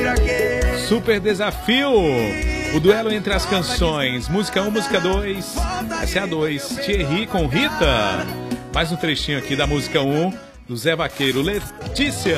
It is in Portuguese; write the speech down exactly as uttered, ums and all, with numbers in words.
Super desafio. O duelo entre as canções. Música um, música dois. Essa é a dois. Thierry com Rita. Mais um trechinho aqui da música um, do Zé Vaqueiro. Letícia.